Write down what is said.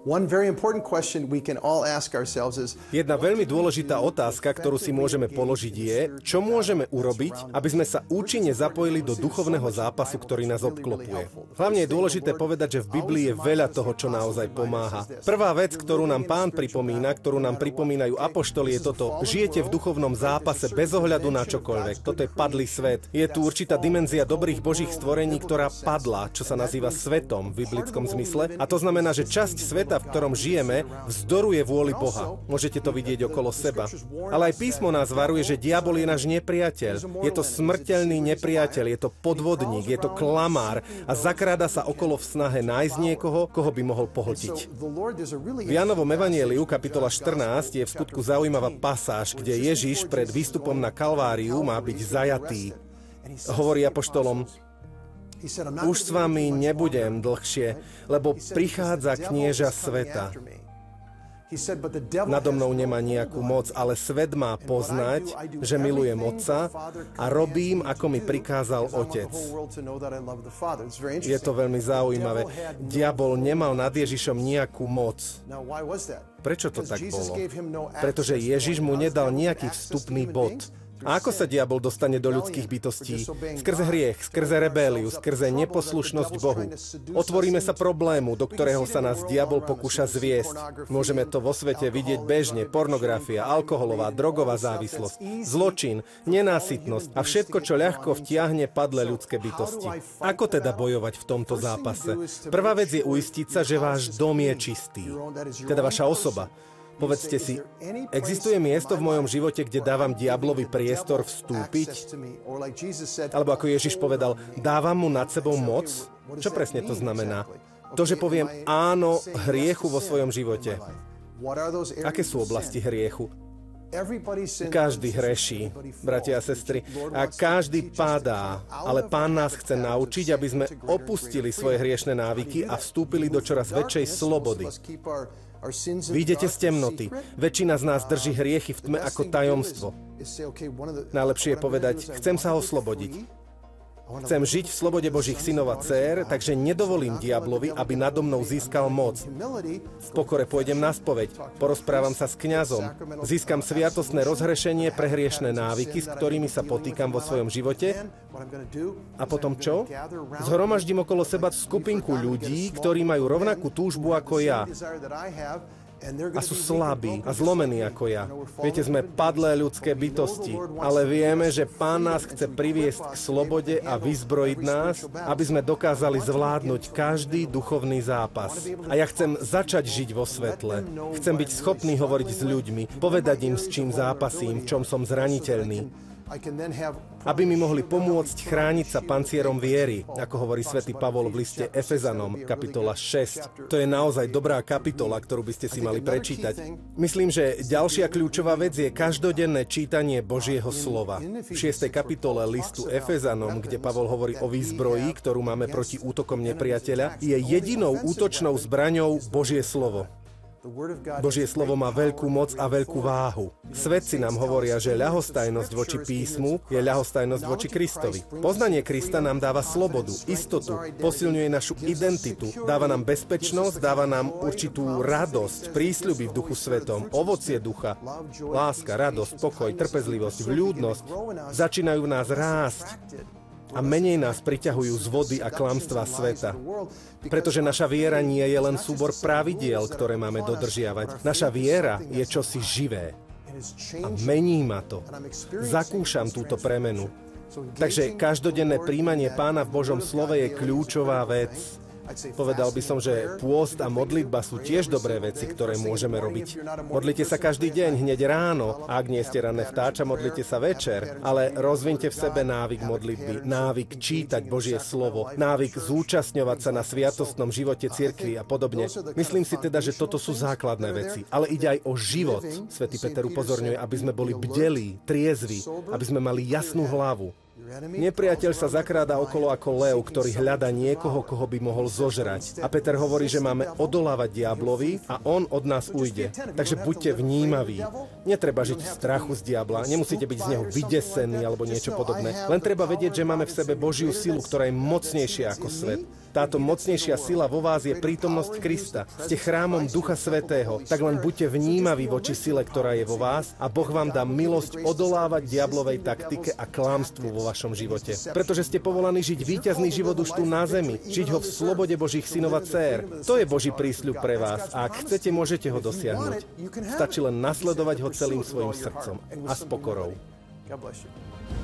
One very important question we can all ask ourselves is, Jedna veľmi dôležitá otázka, ktorú si môžeme položiť je, čo môžeme urobiť, aby sme sa účinne zapojili do duchovného zápasu, ktorý nás obklopuje. Hlavne je dôležité povedať, že v Biblii je veľa toho, čo naozaj pomáha. Prvá vec, ktorú nám Pán pripomína, ktorú nám pripomínajú apoštoli, je toto: žijete v duchovnom zápase bez ohľadu na čokoľvek. Toto je padlý svet. Je tu určitá dimenzia dobrých božích stvorení, ktorá padla, čo sa nazýva svetom v biblickom zmysle. A to znamená, že časť sveta, v ktorom žijeme, vzdoruje vôli Boha. Môžete to vidieť okolo seba. Ale aj písmo nás varuje, že diabol je náš nepriateľ. Je to smrteľný nepriateľ, je to podvodník, je to klamár a zakráda sa okolo v snahe nájsť niekoho, koho by mohol pohltiť. V Jánovom evanjeliu, kapitola 14, je v skutku zaujímavá pasáž, kde Ježiš pred výstupom na Kalváriu má byť zajatý. Hovorí apoštolom: už s vami nebudem dlhšie, lebo prichádza knieža sveta. Nado mnou nemá nejakú moc, ale svet má poznať, že milujem Otca a robím, ako mi prikázal Otec. Je to veľmi zaujímavé. Diabol nemal nad Ježišom nejakú moc. Prečo to tak bolo? Pretože Ježiš mu nedal nejaký vstupný bod. A ako sa diabol dostane do ľudských bytostí? Skrze hriech, skrze rebéliu, skrze neposlušnosť Bohu. Otvoríme sa problému, do ktorého sa nás diabol pokúša zviesť. Môžeme to vo svete vidieť bežne: pornografia, alkoholová, drogová závislosť, zločin, nenásytnosť a všetko, čo ľahko vtiahne padlé ľudské bytosti. Ako teda bojovať v tomto zápase? Prvá vec je uistiť sa, že váš dom je čistý. Teda vaša osoba. Povedzte si, existuje miesto v mojom živote, kde dávam diablovi priestor vstúpiť? Alebo ako Ježiš povedal, dávam mu nad sebou moc? Čo presne to znamená? To, že poviem áno hriechu vo svojom živote. Aké sú oblasti hriechu? Každý hreší, bratia a sestry, a každý padá, ale Pán nás chce naučiť, aby sme opustili svoje hriešne návyky a vstúpili do čoraz väčšej slobody. Vyjdete z temnoty. Väčšina z nás drží hriechy v tme ako tajomstvo. Najlepšie je povedať: chcem sa oslobodiť. Chcem žiť v slobode Božích synov a dcér, takže nedovolím diablovi, aby nado mnou získal moc. V pokore pôjdem na spoveď, porozprávam sa s kňazom, získam sviatostné rozhrešenie pre hriešne návyky, s ktorými sa potýkam vo svojom živote. A potom čo? Zhromaždím okolo seba skupinku ľudí, ktorí majú rovnakú túžbu ako ja. A sú slabí a zlomení ako ja. Viete, sme padlé ľudské bytosti, ale vieme, že Pán nás chce priviesť k slobode a vyzbrojiť nás, aby sme dokázali zvládnuť každý duchovný zápas. A ja chcem začať žiť vo svetle. Chcem byť schopný hovoriť s ľuďmi, povedať im, s čím zápasím, v čom som zraniteľný, aby mi mohli pomôcť chrániť sa pancierom viery, ako hovorí svätý Pavol v liste Efezanom, kapitola 6. To je naozaj dobrá kapitola, ktorú by ste si mali prečítať. Myslím, že ďalšia kľúčová vec je každodenné čítanie Božieho slova. V 6. kapitole listu Efezanom, kde Pavol hovorí o výzbroji, ktorú máme proti útokom nepriateľa, je jedinou útočnou zbraňou Božie slovo. Božie slovo má veľkú moc a veľkú váhu. Svedci nám hovoria, že ľahostajnosť voči písmu je ľahostajnosť voči Kristovi. Poznanie Krista nám dáva slobodu, istotu, posilňuje našu identitu, dáva nám bezpečnosť, dáva nám určitú radosť, prísľuby v Duchu Svetom, ovocie ducha, láska, radosť, pokoj, trpezlivosť, vľúdnosť, začínajú v nás rásť. A menej nás priťahujú z vody a klamstva sveta. Pretože naša viera nie je len súbor pravidiel, ktoré máme dodržiavať. Naša viera je čosi živé. A mení ma to. Zakúšam túto premenu. Takže každodenné príjmanie Pána v Božom slove je kľúčová vec. Povedal by som, že pôst a modlitba sú tiež dobré veci, ktoré môžeme robiť. Modlite sa každý deň, hneď ráno. A ak nie ste ranné vtáča, modlite sa večer. Ale rozvinte v sebe návyk modlitby, návyk čítať Božie slovo, návyk zúčastňovať sa na sviatostnom živote cirkvi a podobne. Myslím si teda, že toto sú základné veci. Ale ide aj o život. Svätý Peter upozorňuje, aby sme boli bdelí, triezvi, aby sme mali jasnú hlavu. Nepriateľ sa zakráda okolo ako lev, ktorý hľadá niekoho, koho by mohol zožrať. A Peter hovorí, že máme odolávať diablovi a on od nás ujde. Takže buďte vnímaví. Netreba žiť v strachu z diabla, nemusíte byť z neho vydesení alebo niečo podobné. Len treba vedieť, že máme v sebe Božiu silu, ktorá je mocnejšia ako svet. Táto mocnejšia sila vo vás je prítomnosť Krista. Ste chrámom Ducha Svätého, tak len buďte vnímaví voči sile, ktorá je vo vás a Boh vám dá milosť odolávať diablovej taktike a klamstvu vo vašom živote. Pretože ste povolaní žiť víťazný život už tu na zemi, žiť ho v slobode Božích synov a dcér. To je Boží prísľub pre vás a ak chcete, môžete ho dosiahnuť. Stačí len nasledovať ho celým svojim srdcom a s pokorou. God bless you.